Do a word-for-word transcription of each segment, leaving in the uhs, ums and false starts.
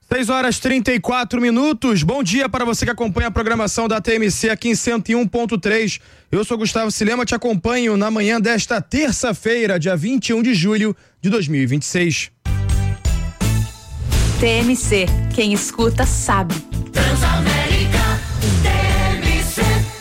seis horas e trinta e quatro minutos. Bom dia para você que acompanha a programação da T M C aqui em cento e um ponto três. Eu sou Gustavo Silema, te acompanho na manhã desta terça-feira, dia vinte e um de julho de dois mil e vinte e seis. T M C, quem escuta sabe. Transamérica, T M C.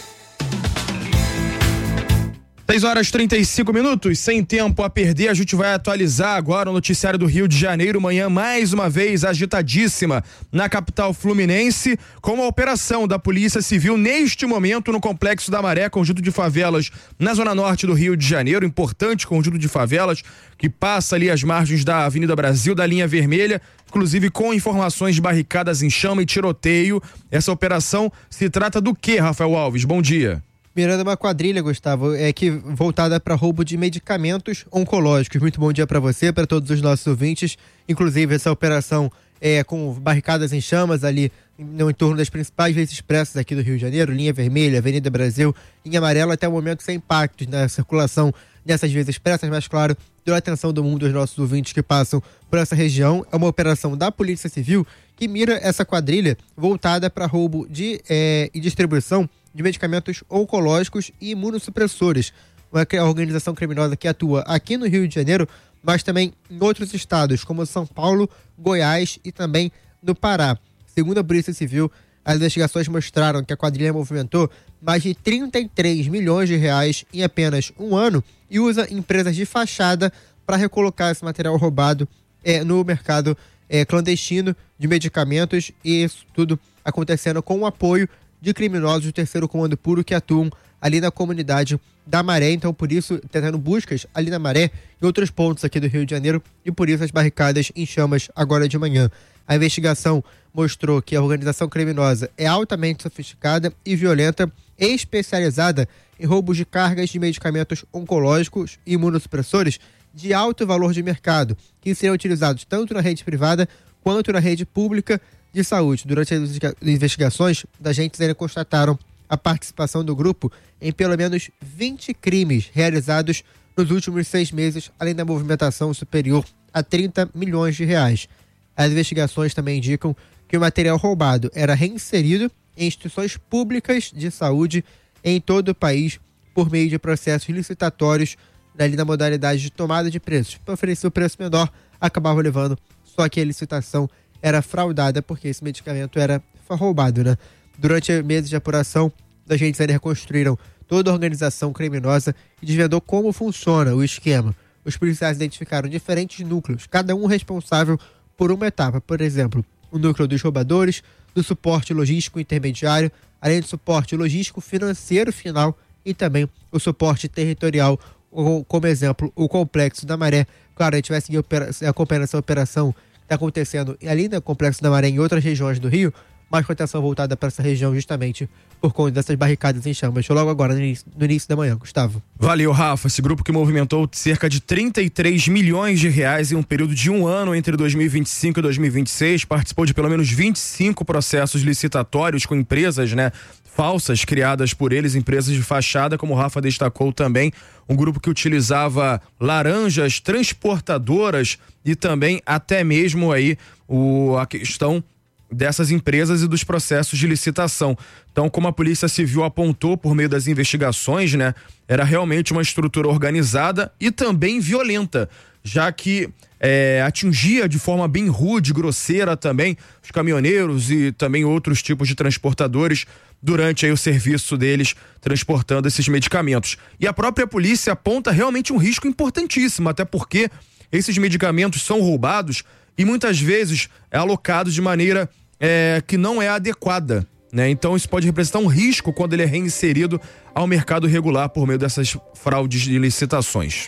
seis horas e trinta e cinco minutos, sem tempo a perder, a gente vai atualizar agora o noticiário do Rio de Janeiro. Manhã, mais uma vez, agitadíssima na capital fluminense, com a operação da Polícia Civil neste momento no Complexo da Maré, conjunto de favelas na zona norte do Rio de Janeiro, importante conjunto de favelas que passa ali as margens da Avenida Brasil, da linha vermelha, inclusive com informações de barricadas em chama e tiroteio. Essa operação se trata do quê, Rafael Alves? Bom dia. Mirando uma quadrilha, Gustavo, é que voltada para roubo de medicamentos oncológicos. Muito bom dia para você, para todos os nossos ouvintes. Inclusive, essa operação é com barricadas em chamas ali no entorno das principais vias expressas aqui do Rio de Janeiro, linha vermelha, Avenida Brasil, linha amarela, até o momento sem impactos na circulação nessas vias expressas, mas claro, deu a atenção do mundo dos nossos ouvintes que passam por essa região. É uma operação da Polícia Civil que mira essa quadrilha voltada para roubo de, é, e distribuição de medicamentos oncológicos e imunossupressores. Uma organização criminosa que atua aqui no Rio de Janeiro, mas também em outros estados, como São Paulo, Goiás e também no Pará. Segundo a Polícia Civil, as investigações mostraram que a quadrilha movimentou mais de trinta e três milhões de reais em apenas um ano e usa empresas de fachada para recolocar esse material roubado é, no mercado é, clandestino de medicamentos, e isso tudo acontecendo com o apoio de criminosos do terceiro comando puro que atuam ali na comunidade da Maré. Então, por isso, tentando buscas ali na Maré e outros pontos aqui do Rio de Janeiro, e por isso as barricadas em chamas agora de manhã. A investigação mostrou que a organização criminosa é altamente sofisticada e violenta, especializada em roubos de cargas de medicamentos oncológicos e imunossupressores de alto valor de mercado, que seriam utilizados tanto na rede privada quanto na rede pública de saúde. Durante as investigações, os agentes ainda constataram a participação do grupo em pelo menos vinte crimes realizados nos últimos seis meses, além da movimentação superior a trinta milhões de reais. As investigações também indicam que o material roubado era reinserido em instituições públicas de saúde em todo o país por meio de processos licitatórios ali na modalidade de tomada de preços. Para oferecer o preço menor, acabava levando, só que a licitação era fraudada porque esse medicamento era roubado, né? Durante meses de apuração, os agentes ainda reconstruíram toda a organização criminosa e desvendou como funciona o esquema. Os policiais identificaram diferentes núcleos, cada um responsável por uma etapa. Por exemplo, o núcleo dos roubadores, do suporte logístico intermediário, além do suporte logístico financeiro final e também o suporte territorial, como exemplo, o Complexo da Maré. Claro, a gente vai seguir acompanhando essa operação está acontecendo ali no Complexo da Maré, em outras regiões do Rio, mas com atenção voltada para essa região justamente por conta dessas barricadas em chamas. Logo agora, no início, no início da manhã, Gustavo. Valeu, Rafa. Esse grupo que movimentou cerca de trinta e três milhões de reais em um período de um ano entre dois mil e vinte e cinco e dois mil e vinte e seis, participou de pelo menos vinte e cinco processos licitatórios com empresas, né, falsas criadas por eles, empresas de fachada, como o Rafa destacou também, um grupo que utilizava laranjas transportadoras e também até mesmo aí o, a questão dessas empresas e dos processos de licitação. Então, como a Polícia Civil apontou por meio das investigações, né, era realmente uma estrutura organizada e também violenta, já que é, atingia de forma bem rude, grosseira também os caminhoneiros e também outros tipos de transportadores durante aí o serviço deles transportando esses medicamentos. E a própria polícia aponta realmente um risco importantíssimo, até porque esses medicamentos são roubados e muitas vezes é alocados de maneira é, que não é adequada, né? Então isso pode representar um risco quando ele é reinserido ao mercado regular por meio dessas fraudes de licitações.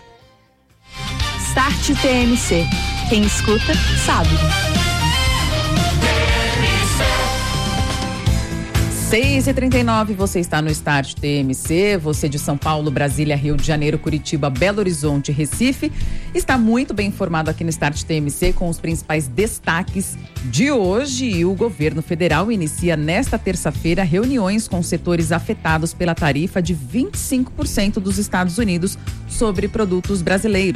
Start T M C. Quem escuta, sabe. seis e trinta e nove, você está no Start T M C, você de São Paulo, Brasília, Rio de Janeiro, Curitiba, Belo Horizonte, Recife, está muito bem informado aqui no Start T M C com os principais destaques de hoje. E o governo federal inicia nesta terça-feira reuniões com setores afetados pela tarifa de vinte e cinco por cento dos Estados Unidos sobre produtos brasileiros.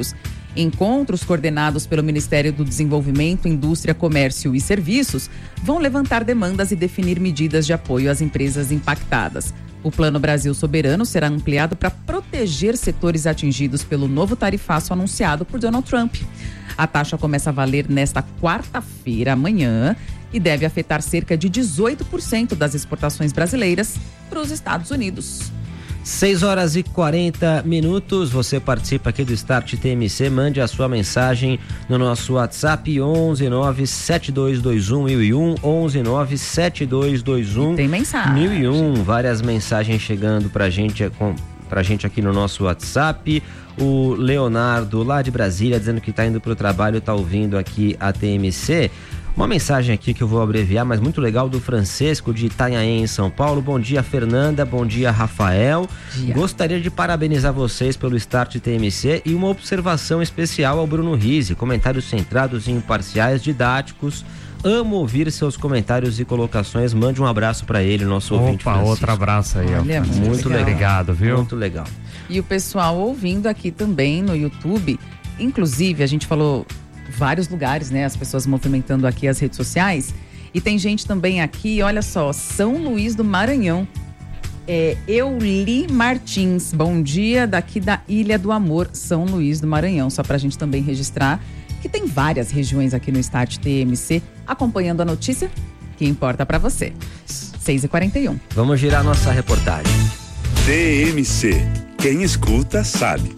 Encontros coordenados pelo Ministério do Desenvolvimento, Indústria, Comércio e Serviços vão levantar demandas e definir medidas de apoio às empresas impactadas. O Plano Brasil Soberano será ampliado para proteger setores atingidos pelo novo tarifaço anunciado por Donald Trump. A taxa começa a valer nesta quarta-feira, amanhã, e deve afetar cerca de dezoito por cento das exportações brasileiras para os Estados Unidos. seis horas e quarenta minutos, você participa aqui do Start T M C, mande a sua mensagem no nosso WhatsApp onze nove sete dois dois um mil e um, onze nove sete dois dois um Tem mensagem. mil e um, várias mensagens chegando pra gente, com, pra gente aqui no nosso WhatsApp. O Leonardo, lá de Brasília, dizendo que tá indo pro trabalho, tá ouvindo aqui a T M C. Uma mensagem aqui que eu vou abreviar, mas muito legal, do Francisco de Itanhaém, em São Paulo. Bom dia, Fernanda. Bom dia, Rafael. Dia. Gostaria de parabenizar vocês pelo Start T M C e uma observação especial ao Bruno Rizzi. Comentários centrados e imparciais, didáticos. Amo ouvir seus comentários e colocações. Mande um abraço para ele, nosso Opa, ouvinte Francisco. Outro abraço aí. Olha, muito muito legal. Obrigado, viu? Muito legal. E o pessoal ouvindo aqui também no YouTube, inclusive a gente falou vários lugares, né? As pessoas movimentando aqui as redes sociais. E tem gente também aqui, olha só, São Luís do Maranhão. É, Euli Martins, bom dia, daqui da Ilha do Amor, São Luís do Maranhão. Só pra gente também registrar que tem várias regiões aqui no Start T M C acompanhando a notícia que importa pra você. seis e quarenta e um. Vamos girar nossa reportagem. T M C. Quem escuta sabe.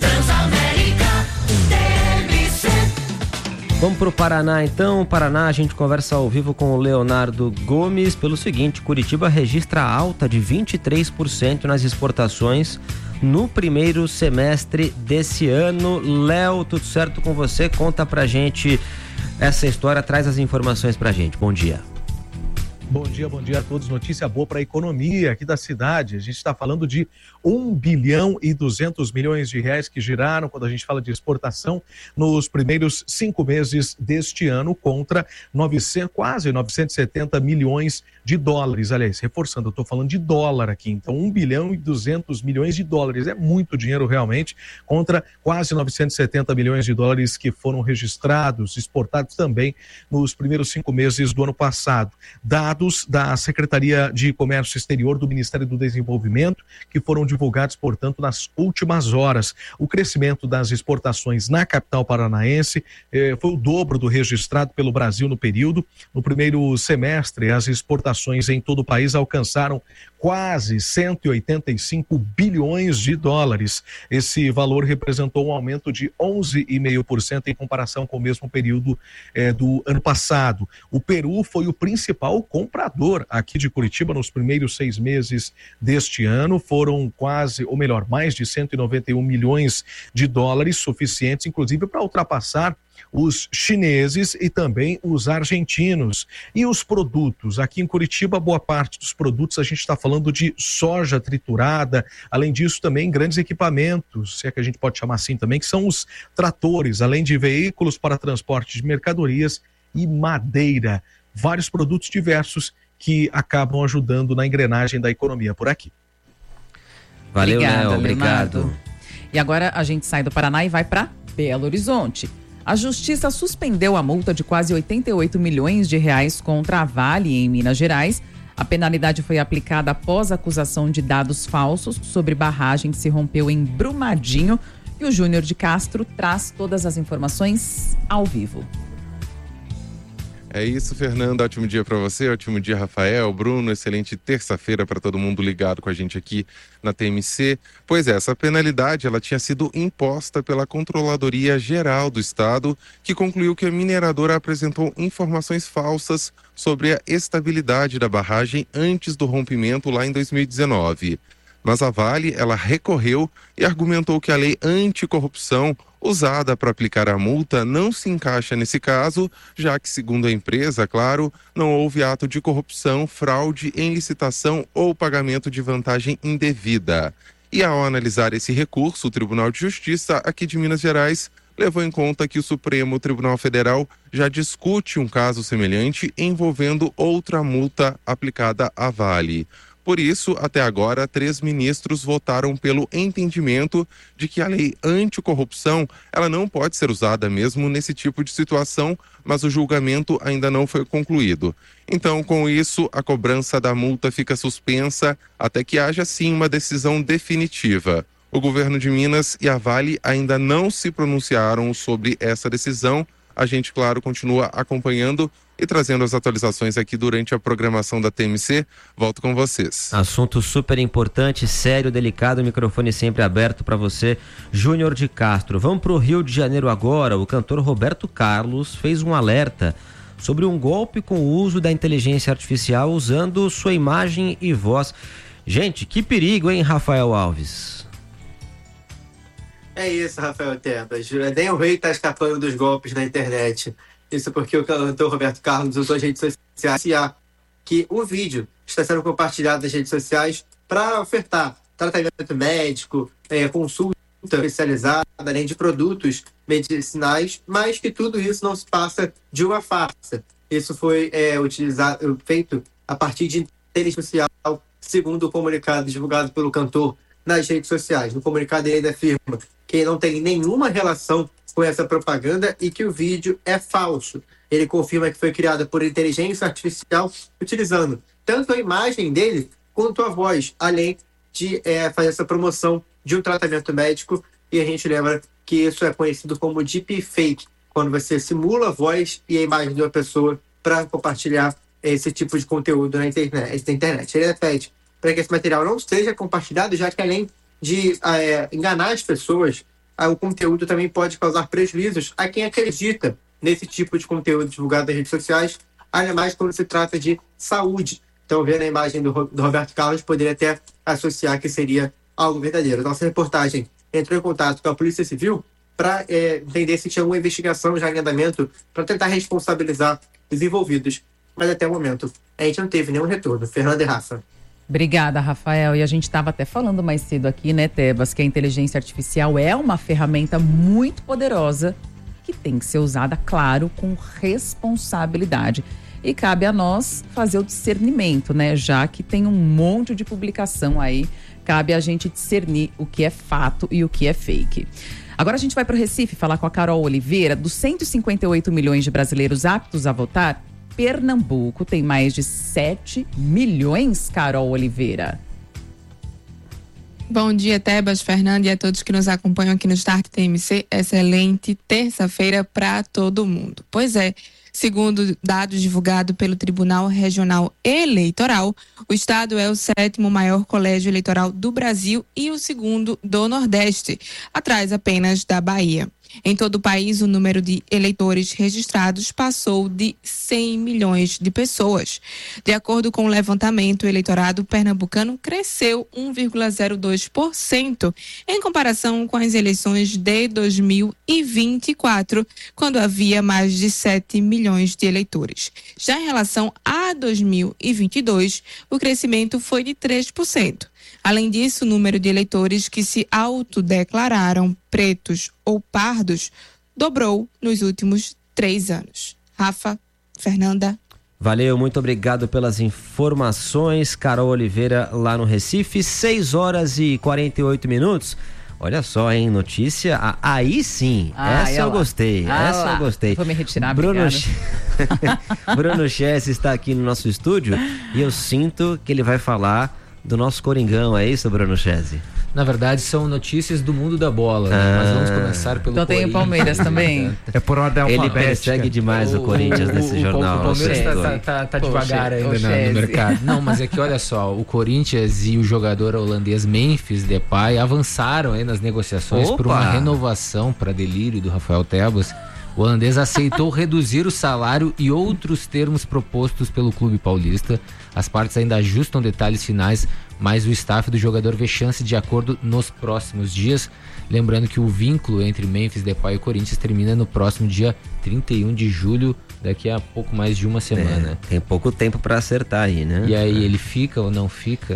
Vamos para o Paraná então. Paraná, a gente conversa ao vivo com o Leonardo Gomes pelo seguinte: Curitiba registra alta de vinte e três por cento nas exportações no primeiro semestre desse ano. Léo, tudo certo com você? Conta pra gente essa história, traz as informações pra gente. Bom dia. Bom dia, bom dia a todos. Notícia boa para a economia aqui da cidade. A gente está falando de um bilhão e duzentos milhões de reais que giraram quando a gente fala de exportação nos primeiros cinco meses deste ano contra novecentos, quase novecentos e setenta milhões de dólares. Aliás, reforçando, eu estou falando de dólar aqui. Então, um bilhão e duzentos milhões de dólares. É muito dinheiro realmente contra quase novecentos e setenta milhões de dólares que foram registrados, exportados também nos primeiros cinco meses do ano passado. Dados da Secretaria de Comércio Exterior do Ministério do Desenvolvimento, que foram divulgados, portanto, nas últimas horas. O crescimento das exportações na capital paranaense eh, foi o dobro do registrado pelo Brasil no período. No primeiro semestre, as exportações em todo o país alcançaram quase cento e oitenta e cinco bilhões de dólares. Esse valor representou um aumento de onze vírgula cinco por cento em comparação com o mesmo período eh, do ano passado. O Peru foi o principal comprador aqui de Curitiba nos primeiros seis meses deste ano. Foram quase, ou melhor, mais de cento e noventa e um milhões de dólares, suficientes inclusive para ultrapassar os chineses e também os argentinos. E os produtos? Aqui em Curitiba, boa parte dos produtos a gente está falando de soja triturada, além disso também grandes equipamentos, se é que a gente pode chamar assim também, que são os tratores, além de veículos para transporte de mercadorias e madeira. Vários produtos diversos que acabam ajudando na engrenagem da economia por aqui. Valeu, Obrigada, Léo, obrigado. Leonardo. E agora a gente sai do Paraná e vai para Belo Horizonte. A Justiça suspendeu a multa de quase oitenta e oito milhões de reais contra a Vale em Minas Gerais. A penalidade foi aplicada após a acusação de dados falsos sobre barragem que se rompeu em Brumadinho. E o Júnior de Castro traz todas as informações ao vivo. É isso, Fernando. Ótimo dia para você, ótimo dia, Rafael, Bruno. Excelente terça-feira para todo mundo ligado com a gente aqui na T M C. Pois é, essa penalidade ela tinha sido imposta pela Controladoria Geral do Estado, que concluiu que a mineradora apresentou informações falsas sobre a estabilidade da barragem antes do rompimento lá em dois mil e dezenove. Mas a Vale, ela recorreu e argumentou que a lei anticorrupção usada para aplicar a multa não se encaixa nesse caso, já que, segundo a empresa, claro, não houve ato de corrupção, fraude em licitação ou pagamento de vantagem indevida. E ao analisar esse recurso, o Tribunal de Justiça aqui de Minas Gerais levou em conta que o Supremo Tribunal Federal já discute um caso semelhante envolvendo outra multa aplicada à Vale. Por isso, até agora, três ministros votaram pelo entendimento de que a lei anticorrupção ela não pode ser usada mesmo nesse tipo de situação, mas o julgamento ainda não foi concluído. Então, com isso, a cobrança da multa fica suspensa até que haja, sim, uma decisão definitiva. O governo de Minas e a Vale ainda não se pronunciaram sobre essa decisão. A gente, claro, continua acompanhando e trazendo as atualizações aqui durante a programação da T M C. Volto com vocês. Assunto super importante, sério, delicado, microfone sempre aberto para você, Júnior de Castro. Vamos para o Rio de Janeiro agora. O cantor Roberto Carlos fez um alerta sobre um golpe com o uso da inteligência artificial usando sua imagem e voz. Gente, que perigo, hein, Rafael Alves? É isso, Rafael Tebas. Nem o rei está escapando dos golpes na internet. Isso porque o cantor Roberto Carlos usou as redes sociais que o vídeo está sendo compartilhado nas redes sociais para ofertar tratamento médico, é, consulta especializada, além de produtos medicinais, mas que tudo isso não se passa de uma farsa. Isso foi é, utilizado, feito a partir de inteligência artificial, segundo o comunicado divulgado pelo cantor nas redes sociais. No comunicado ele ainda afirma que não tem nenhuma relação com essa propaganda e que o vídeo é falso. Ele confirma que foi criado por inteligência artificial utilizando tanto a imagem dele quanto a voz, além de é, fazer essa promoção de um tratamento médico. E a gente lembra que isso é conhecido como deepfake, quando você simula a voz e a imagem de uma pessoa para compartilhar esse tipo de conteúdo na internet. Na internet. Ele pede para que esse material não seja compartilhado, já que além de é, enganar as pessoas, o conteúdo também pode causar prejuízos a quem acredita nesse tipo de conteúdo divulgado nas redes sociais, ainda mais quando se trata de saúde. Então, vendo a imagem do, do Roberto Carlos, poderia até associar que seria algo verdadeiro. Nossa reportagem entrou em contato com a Polícia Civil para é, entender se tinha alguma investigação já em andamento para tentar responsabilizar os envolvidos. Mas até o momento, a gente não teve nenhum retorno. Fernanda e Rafa. Obrigada, Rafael. E a gente estava até falando mais cedo aqui, né, Tebas, que a inteligência artificial é uma ferramenta muito poderosa que tem que ser usada, claro, com responsabilidade. E cabe a nós fazer o discernimento, né? Já que tem um monte de publicação aí, cabe a gente discernir o que é fato e o que é fake. Agora a gente vai para o Recife falar com a Carol Oliveira. Dos cento e cinquenta e oito milhões de brasileiros aptos a votar, Pernambuco tem mais de sete milhões, Carol Oliveira. Bom dia, Tebas, Fernanda e a todos que nos acompanham aqui no Start T M C. Excelente terça-feira para todo mundo. Pois é, segundo dados divulgados pelo Tribunal Regional Eleitoral, o estado é o sétimo maior colégio eleitoral do Brasil e o segundo do Nordeste, atrás apenas da Bahia. Em todo o país, o número de eleitores registrados passou de cem milhões de pessoas. De acordo com o levantamento, o eleitorado pernambucano cresceu um vírgula zero dois por cento em comparação com as eleições de dois mil e vinte e quatro, quando havia mais de sete milhões de eleitores. Já em relação a dois mil e vinte e dois, o crescimento foi de três por cento. Além disso, o número de eleitores que se autodeclararam pretos ou pardos dobrou nos últimos três anos. Rafa, Fernanda. Valeu, muito obrigado pelas informações, Carol Oliveira, lá no Recife, seis horas e quarenta e oito minutos. Olha só, hein, notícia, ah, aí sim, ah, essa eu lá. gostei, ah, essa lá. eu gostei. Vou me retirar, Bruno Ch... Bruno Chess está aqui no nosso estúdio e eu sinto que ele vai falar do nosso Coringão, é isso, Bruno Chess? Na verdade, são notícias do mundo da bola, né? Ah. Mas vamos começar pelo então tem o Palmeiras também. É por ordem alfabética. Ele persegue demais o, o Corinthians o, nesse o, jornal. O Palmeiras tá, tá, tá, tá devagar Oxe, ainda no, no mercado. Não, mas é que olha só, o Corinthians e o jogador holandês Memphis Depay avançaram aí nas negociações Opa. por uma renovação para delírio do Rafael Tebas. O holandês aceitou reduzir o salário e outros termos propostos pelo clube paulista. As partes ainda ajustam detalhes finais, mas o staff do jogador vê chance de acordo nos próximos dias. Lembrando que o vínculo entre Memphis Depay e Corinthians termina no próximo dia trinta e um de julho, daqui a pouco mais de uma semana. É, tem pouco tempo para acertar aí, né? E aí, ele fica ou não fica?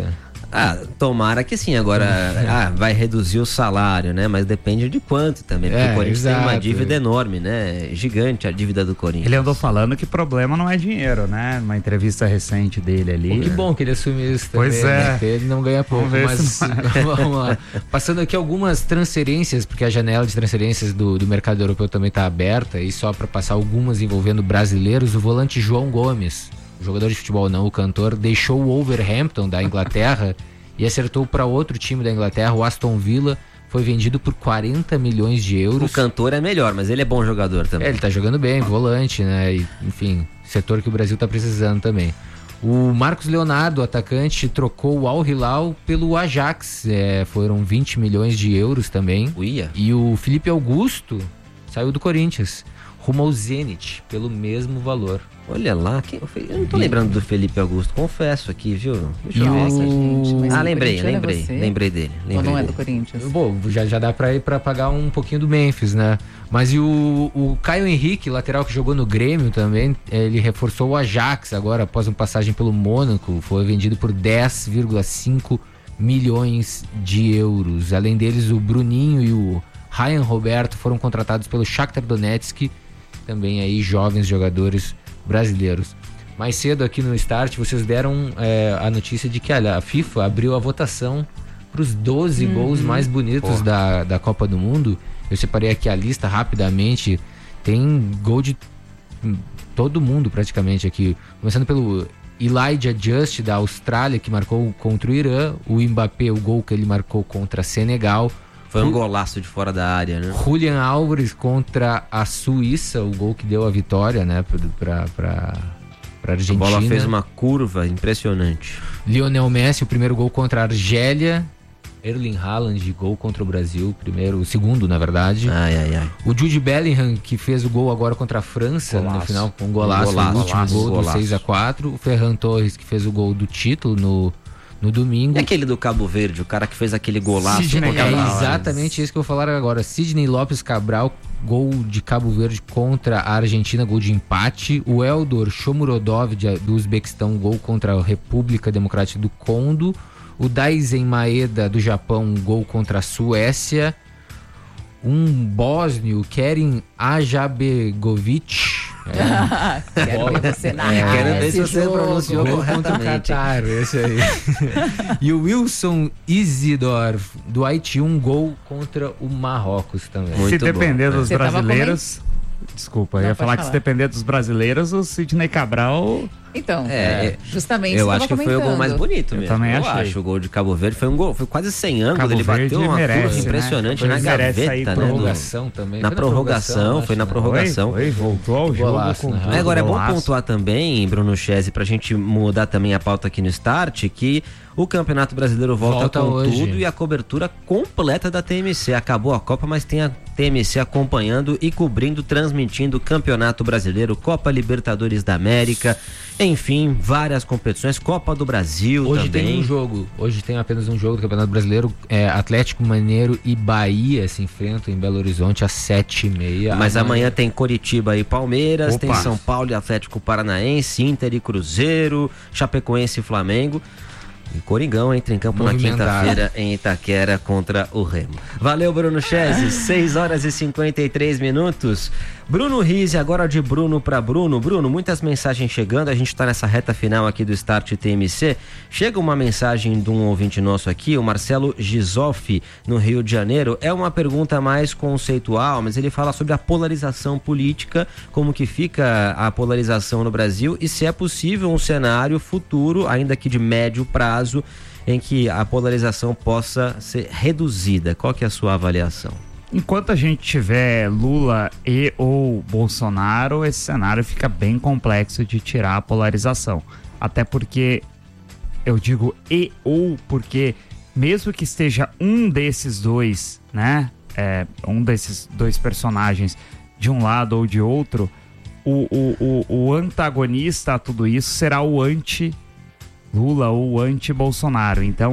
Ah, tomara que sim. Agora, ah, vai reduzir o salário, né? Mas depende de quanto também. Porque É, o Corinthians exato. tem uma dívida enorme, né? Gigante a dívida do Corinthians. Ele andou falando que problema não é dinheiro, né? Uma entrevista recente dele ali. Pô, que bom que ele assumiu isso também. Pois é. Né? Ele não ganha pouco, Vamos ver mas se não vamos lá. Passando aqui algumas transferências, porque a janela de transferências do, do mercado europeu também está aberta, e só para passar algumas envolvendo brasileiros, o volante João Gomes, o jogador de futebol não, o cantor, deixou o Wolverhampton da Inglaterra e acertou para outro time da Inglaterra, o Aston Villa. Foi vendido por quarenta milhões de euros. O cantor é melhor, mas ele é bom jogador também. É, ele tá jogando bem, volante, né? E, enfim, setor que o Brasil tá precisando também. O Marcos Leonardo, atacante, trocou o Al Hilal pelo Ajax. É, foram vinte milhões de euros também. Uia. E o Felipe Augusto saiu do Corinthians, rumo ao Zenit, pelo mesmo valor. Olha lá, quem, eu não tô lembrando do Felipe Augusto, confesso aqui, viu? Deixa eu Nossa, ver. gente, mas Ah, do lembrei, Corinthians lembrei, é você? lembrei dele. Lembrei Ou não é dele. do Corinthians? Bom, já, já dá pra ir pra pagar um pouquinho do Memphis, né? Mas e o, o Caio Henrique, lateral que jogou no Grêmio também, ele reforçou o Ajax agora, após uma passagem pelo Mônaco, foi vendido por dez vírgula cinco milhões de euros. Além deles, o Bruninho e o Ryan Roberto foram contratados pelo Shakhtar Donetsk, também aí jovens jogadores brasileiros. Mais cedo aqui no Start, vocês deram é, a notícia de que olha, a FIFA abriu a votação para os doze uhum. gols mais bonitos da, da Copa do Mundo. Eu separei aqui a lista rapidamente. Tem gol de todo mundo praticamente aqui. Começando pelo Elijah Just, da Austrália, que marcou contra o Irã. O Mbappé, o gol que ele marcou contra Senegal. Foi um golaço de fora da área, né? Julian Álvares contra a Suíça, o gol que deu a vitória, né, para para para Argentina. A bola fez uma curva impressionante. Lionel Messi, o primeiro gol contra a Argélia. Erling Haaland, gol contra o Brasil, primeiro, o segundo, na verdade. Ai, ai, ai. O Jude Bellingham, que fez o gol agora contra a França, golaço. No final, com um golaço, golaço no último golaço, gol golaço. do seis a quatro. O Ferran Torres, que fez o gol do título no no domingo. E aquele do Cabo Verde, o cara que fez aquele golaço. Sidney, é exatamente isso que eu vou falar agora. Sidney Lopes Cabral, gol de Cabo Verde contra a Argentina, gol de empate. O Eldor Shomurodov de, do Uzbequistão, gol contra a República Democrática do Congo. O Daisen Maeda do Japão, gol contra a Suécia. Um bósnio, Kerim Ajabegovic. É. Quero ver você narrar. É, quero ver se você jogo, pronunciou gol corretamente. Contra o Qatar, esse aí. E o Wilson Isidor do Haiti, um gol contra o Marrocos também. Se Muito depender bom. dos Você brasileiros... Desculpa, eu Não, ia falar pode que se falar. depender dos brasileiros, o Sidney Cabral... Então, É, justamente Eu você acho que tava foi o gol comentando. mais bonito Eu mesmo. também eu achei. acho. O gol de Cabo Verde foi um gol, foi quase sem ângulo. Cabo ele Verde bateu uma merece, curva né? impressionante Cabo na Verde merece gaveta, sair né? Prorrogação também. Na Foi prorrogação, acho, foi na né? prorrogação. Foi, foi, voltou ao jogo Golaço, com né? tudo, Agora é bom golaço. pontuar também, Bruno Chese, pra gente mudar também a pauta aqui no Start, que o Campeonato Brasileiro volta, Volta com hoje. tudo e a cobertura completa da T M C. Acabou a Copa, mas tem a T M C acompanhando e cobrindo, transmitindo o Campeonato Brasileiro, Copa Libertadores da América, enfim, várias competições, Copa do Brasil Hoje também. tem um jogo, hoje tem apenas um jogo do Campeonato Brasileiro, é, Atlético Mineiro e Bahia se enfrentam em Belo Horizonte às sete e meia. Mas amanhã tem Coritiba e Palmeiras, Opa. tem São Paulo e Atlético Paranaense, Inter e Cruzeiro, Chapecoense e Flamengo. E Coringão entra em campo na Movimentado. quinta-feira em Itaquera contra o Remo. Valeu, Bruno Chese. seis horas e cinquenta e três minutos. Bruno Rizzi, agora de Bruno para Bruno. Bruno, muitas mensagens chegando. A gente está nessa reta final aqui do Start T M C. Chega uma mensagem de um ouvinte nosso aqui, o Marcelo Gisoff, no Rio de Janeiro. É uma pergunta mais conceitual, mas ele fala sobre a polarização política, como que fica a polarização no Brasil e se é possível um cenário futuro, ainda que de médio prazo, em que a polarização possa ser reduzida. Qual que é a sua avaliação? Enquanto a gente tiver Lula e ou Bolsonaro, esse cenário fica bem complexo de tirar a polarização. Até porque, eu digo e ou porque, mesmo que esteja um desses dois, né? É, um desses dois personagens de um lado ou de outro, o, o, o, o antagonista a tudo isso será o anti-Lula ou o anti-Bolsonaro. Então,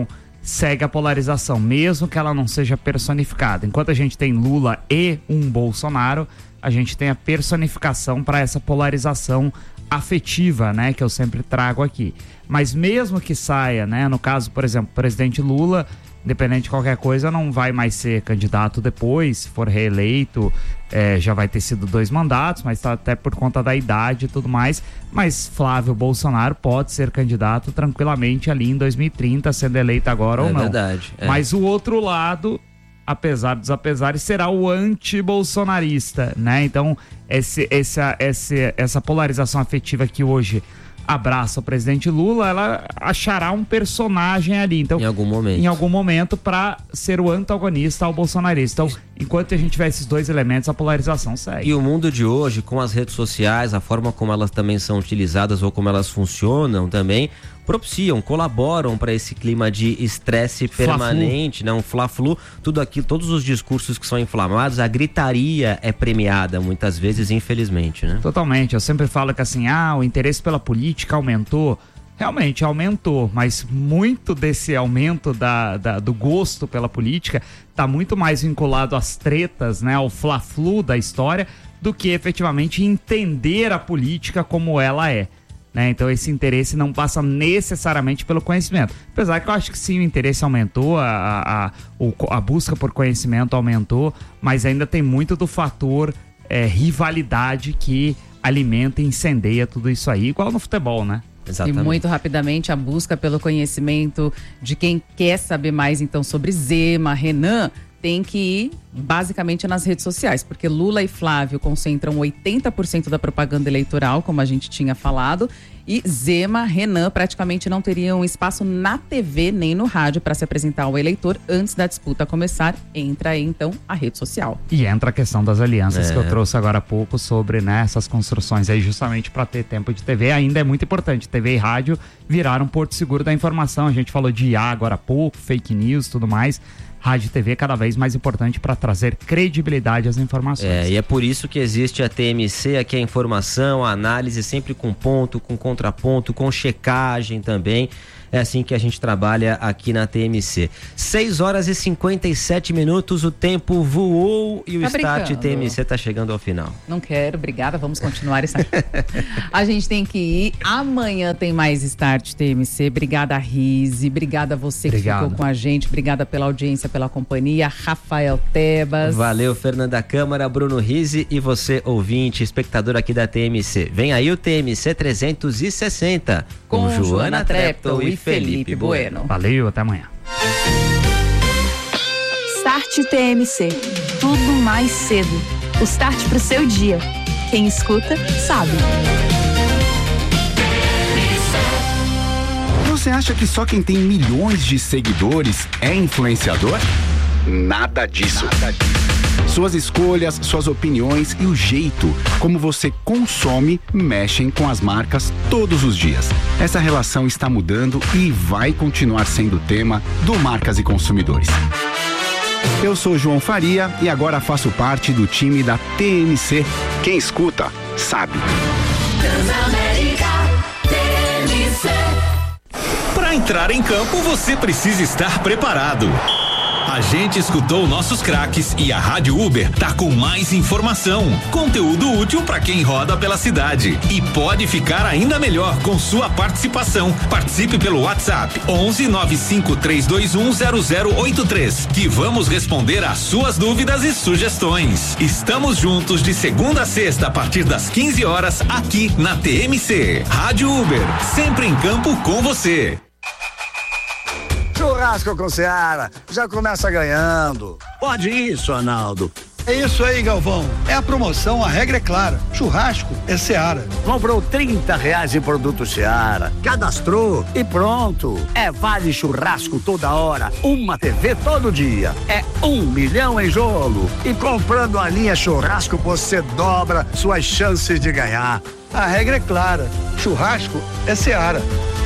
segue a polarização, mesmo que ela não seja personificada. Enquanto a gente tem Lula e um Bolsonaro, a gente tem a personificação para essa polarização afetiva, né, que eu sempre trago aqui. Mas mesmo que saia, né, no caso, por exemplo, o presidente Lula, independente de qualquer coisa, não vai mais ser candidato depois, se for reeleito, é, já vai ter sido dois mandatos, mas tá até por conta da idade e tudo mais. Mas Flávio Bolsonaro pode ser candidato tranquilamente ali em dois mil e trinta, sendo eleito agora é ou não. Verdade, é. Mas o outro lado, apesar dos apesares, será o anti-bolsonarista, né? Então, esse, essa, esse, essa polarização afetiva que hoje abraça o presidente Lula, ela achará um personagem ali. Então, em algum momento. Em algum momento, para ser o antagonista ao bolsonarista. Então, enquanto a gente tiver esses dois elementos, a polarização segue. E o mundo de hoje, com as redes sociais, a forma como elas também são utilizadas ou como elas funcionam também, propiciam, colaboram para esse clima de estresse permanente, né? Um fla-flu, tudo aquilo, todos os discursos que são inflamados, a gritaria é premiada muitas vezes, infelizmente, né? Totalmente. Eu sempre falo que assim, ah, o interesse pela política aumentou. Realmente aumentou, mas muito desse aumento da, da, do gosto pela política está muito mais vinculado às tretas, né, ao fla-flu da história, do que efetivamente entender a política como ela é. Né? Então esse interesse não passa necessariamente pelo conhecimento. Apesar que eu acho que sim, o interesse aumentou, a, a, a, a busca por conhecimento aumentou, mas ainda tem muito do fator é, rivalidade que alimenta e incendeia tudo isso aí, igual no futebol, né? Exatamente. E muito rapidamente a busca pelo conhecimento de quem quer saber mais então sobre Zema, Renan, tem que ir basicamente nas redes sociais, porque Lula e Flávio concentram oitenta por cento da propaganda eleitoral, como a gente tinha falado, e Zema, Renan praticamente não teriam espaço na T V nem no rádio para se apresentar ao eleitor antes da disputa começar. Entra aí então a rede social. E entra a questão das alianças É. que eu trouxe agora há pouco sobre, né, essas construções aí justamente para ter tempo de T V. Ainda é muito importante, T V e rádio viraram porto seguro da informação. A gente falou de I A agora há pouco, fake news, tudo mais. Rádio e T V é cada vez mais importante para trazer credibilidade às informações. É, e é por isso que existe a T M C, aqui a informação, a análise sempre com ponto, com contraponto, com checagem também. É assim que a gente trabalha aqui na T M C. seis horas e cinquenta e sete minutos, o tempo voou e o Tá Start brincando. T M C tá chegando ao final. Não quero, obrigada, vamos continuar isso aqui. A gente tem que ir. Amanhã tem mais Start T M C. Obrigada, Rise. Obrigada a você Obrigado. que ficou com a gente. Obrigada pela audiência, pela companhia. Rafael Tebas. Valeu, Fernanda Câmara, Bruno Rise e você, ouvinte, espectador aqui da T M C. Vem aí o T M C trezentos e sessenta com, Com Joana Joana Treptow Treptow e Felipe Bueno. Valeu, até amanhã. Start T M C. Tudo mais cedo. O start pro seu dia. Quem escuta, sabe. Você acha que só quem tem milhões de seguidores é influenciador? Nada disso. Nada disso. Suas escolhas, suas opiniões e o jeito como você consome mexem com as marcas todos os dias. Essa relação está mudando e vai continuar sendo tema do Marcas e Consumidores. Eu sou João Faria e agora faço parte do time da T M C. Quem escuta, sabe. Para entrar em campo, você precisa estar preparado. A gente escutou nossos craques e a Rádio Uber tá com mais informação, conteúdo útil para quem roda pela cidade e pode ficar ainda melhor com sua participação. Participe pelo WhatsApp onze nove cinco três dois um zero zero oito três que vamos responder às suas dúvidas e sugestões. Estamos juntos de segunda a sexta a partir das quinze horas aqui na T M C. Rádio Uber, sempre em campo com você. Churrasco com Seara, já começa ganhando. Pode isso, Arnaldo. É isso aí, Galvão. É a promoção, a regra é clara. Churrasco é Seara. Comprou trinta reais em produto Seara, cadastrou e pronto. É vale churrasco toda hora, uma T V todo dia. É um milhão em jogo. E comprando a linha churrasco, você dobra suas chances de ganhar. A regra é clara. Churrasco é Seara.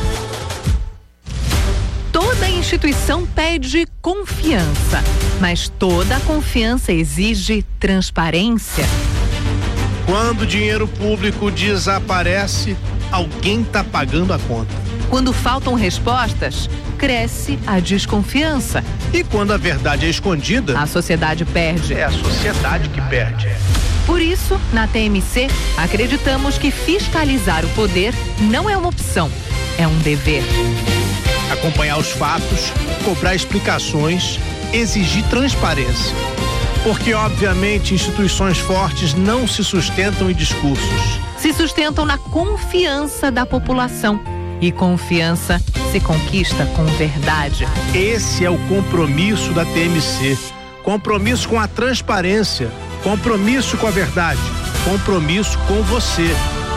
Toda instituição pede confiança, mas toda confiança exige transparência. Quando o dinheiro público desaparece, alguém está pagando a conta. Quando faltam respostas, cresce a desconfiança. E quando a verdade é escondida, a sociedade perde. É a sociedade que perde. Por isso, na T M C, acreditamos que fiscalizar o poder não é uma opção, é um dever. Acompanhar os fatos, cobrar explicações, exigir transparência. Porque, obviamente, instituições fortes não se sustentam em discursos. Se sustentam na confiança da população. E confiança se conquista com verdade. Esse é o compromisso da T M C. Compromisso com a transparência. Compromisso com a verdade. Compromisso com você.